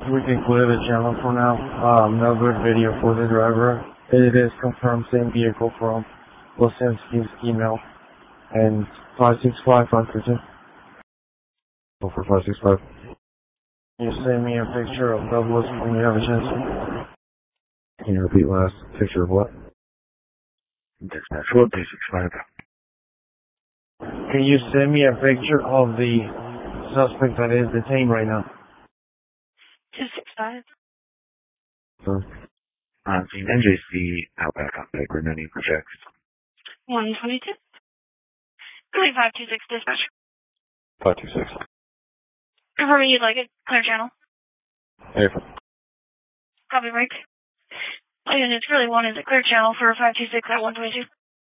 We can clear the channel for now. No good video for the driver. It is confirmed same vehicle from Losinski's email. And 565 Hunterton. Go for 565. You send me a picture of Douglas when you have a chance. Can you repeat last picture of what? Dispatch, what 265? Can you send me a picture of the suspect that is detained right now? 265. Team NJC Outback on Baker, no need for checks. 122. 526 dispatch. 526. Confirming you'd like it. Clear channel. Hey. Copy break. Units really one is a clear channel for 526 at 122.